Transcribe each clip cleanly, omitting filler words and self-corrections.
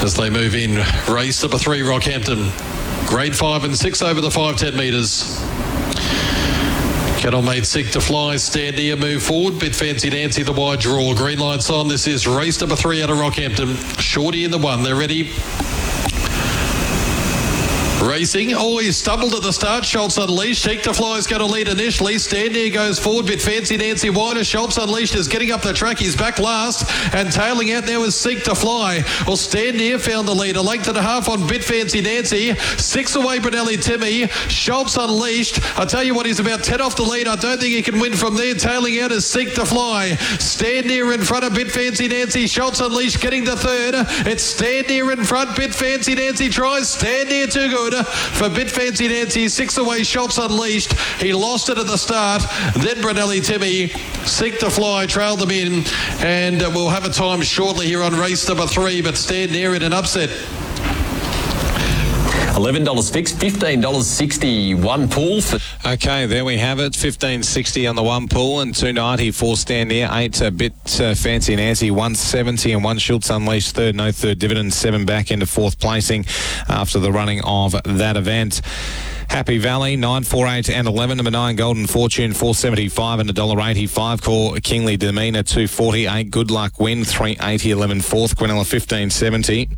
as they move in. Race number 3, Rockhampton. Grade 5 and 6 over the 510 metres. Kettle Mate Seek to Fly, Stand Near, move forward. Bit Fancy Nancy, the wide draw. Green lights on. This is race number 3 out of Rockhampton. Shorty in the 1. They're ready. Racing. Oh, he stumbled at the start. Schultz Unleashed. Seek to Fly is going to lead initially. Stand Near goes forward. Bit Fancy Nancy wider. Schultz Unleashed is getting up the track. He's back last. And tailing out there was Seek to Fly. Well, Stand Near found the lead. A length and a half on Bit Fancy Nancy. 6 away Brunelli Timmy. Schultz Unleashed. I tell you what, he's about 10 off the lead. I don't think he can win from there. Tailing out is Seek to Fly. Stand Near in front of Bit Fancy Nancy. Schultz Unleashed getting the third. It's Stand Near in front. Bit Fancy Nancy tries. Stand Near too good for Bit Fancy Nancy. 6 away Schultz Unleashed. He lost it at the start. Then Brunelli Timmy. Seek to Fly trailed them in, and we'll have a time shortly here on race number 3, but Stand Near in an upset. $11 fixed, $15.60 one pool. Okay, there we have it. $15.60 on the one pool and $2.90 for Stand Near. 8 Bit Fancy Nancy, $1.70 and 1 Schultz Unleashed third, no third dividend, 7 back into fourth placing after the running of that event. Happy Valley, 9, 4, 8 and 11. Number 9, Golden Fortune, $4.75 and $1.85. Core Kingly Demeanor, $2.48. Good Luck Win, $3.80, 11 fourth. Quinella, $15.70.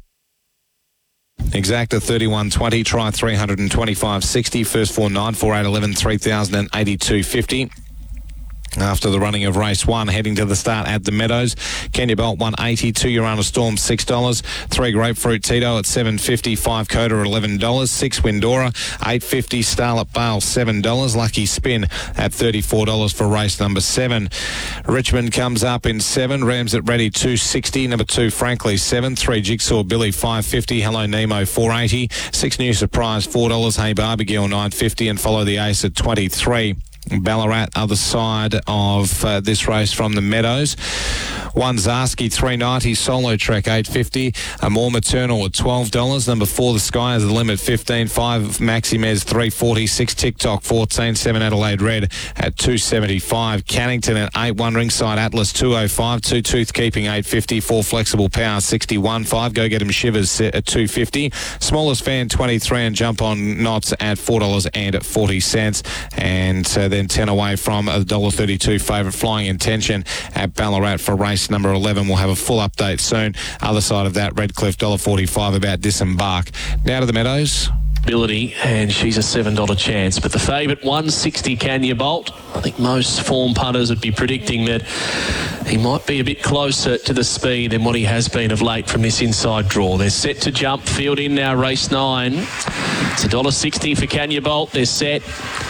Exacta 31.20, try 325.60. First 4, 9, 4, 8, 11, 3,082.50. After the running of race 1, heading to the start at the Meadows. Kenya Bolt 180, 2 Urana Storm $6, 3 Grapefruit Tito at $7.50, 5 Coda $11, 6 Windora $8.50, Starlet Bale $7, Lucky Spin at $34 for race number 7. Richmond comes up in 7, Rams at Ready $2.60, number 2 Frankly 7, 3 Jigsaw Billy $5.50, Hello Nemo $4.80, 6 New Surprise $4, Hey Barbie Girl $9.50, and Follow the Ace at $23. Ballarat, other side of this race from the Meadows. 1 Zarski $3.90, Solo Trek $8.50, a More Maternal at $12. Number 4 The Sky is the limit, 15. 5 Maximez $3.40, 6 TikTok 14, 7 Adelaide Red at $2.75. Cannington at 8, 1 Ringside Atlas $2.05, 2 Tooth Keeping $8.50, 4 Flexible Power $61, 5 Go Get 'em Shivers at $2.50, Smallest Fan $23, and Jump on Knots at $4.40, and then 10 away from $1.32 favourite Flying Intention at Ballarat for race number 11. We'll have a full update soon. Other side of that, Redcliffe $1.45 about Disembark. Now to the Meadows. And she's a $7 chance, but the favourite 160 Kenya Bolt. I think most form punters would be predicting that he might be a bit closer to the speed than what he has been of late from this inside draw. They're set to jump, field in now, race 9. It's $1.60 for Kenya Bolt. They're set.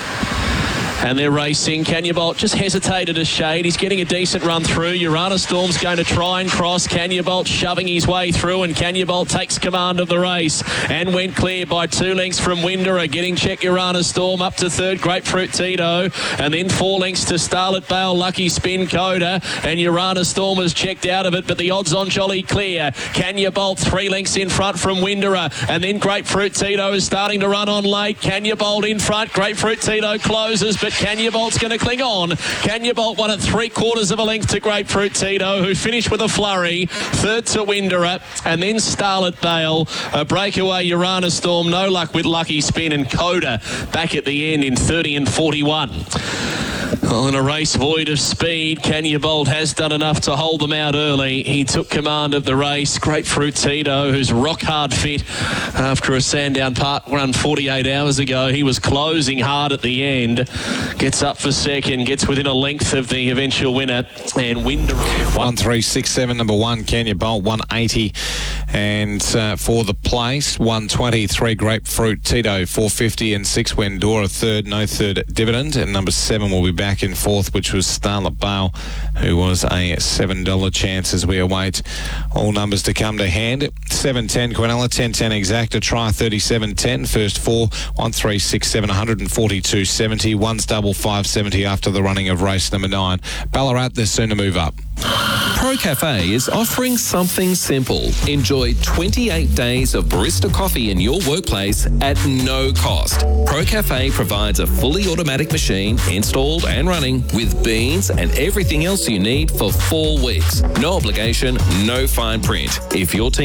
And they're racing. Kenya Bolt just hesitated a shade. He's getting a decent run through. Urana Storm's going to try and cross. Kenya Bolt shoving his way through, and Kenya Bolt takes command of the race and went clear by 2 lengths from Windora. Getting check Urana Storm up to third, Grapefruit Tito, and then 4 lengths to Starlet Bale, Lucky Spin Coda, and Urana Storm has checked out of it, but the odds on Jolly clear. Kenya Bolt 3 lengths in front from Windora, and then Grapefruit Tito is starting to run on late. Kenya Bolt in front, Grapefruit Tito closes, but Kenya Bolt's going to cling on. Kenya Bolt won at 3/4 of a length to Grapefruit Tito, who finished with a flurry. Third to Windora, and then Starlet Bale. A breakaway Urana Storm, no luck with Lucky Spin, and Coda back at the end in 30 and 41. Well, in a race void of speed, Kenya Bolt has done enough to hold them out early. He took command of the race. Grapefruit Tito, who's rock hard fit after a Sandown Park run 48 hours ago. He was closing hard at the end. Gets up for second, gets within a length of the eventual winner, and Windora. 1367, number 1, Kenya Bolt, 180. And for the place, 123 Grapefruit Tito, 450, and 6 Windora third, no third dividend. And number 7 will be back in fourth, which was Starlet Bale, who was a $7 chance as we await all numbers to come to hand. 710 Quinella, 1010 Exacta, try 3710, first 4, 1367, 142.70, one's double 570 after the running of race number 9. Ballarat, they're soon to move up. Pro Cafe is offering something simple. Enjoy 28 days of barista coffee in your workplace at no cost. Pro Cafe provides a fully automatic machine installed and running with beans and everything else you need for 4 weeks. No obligation, no fine print. If your team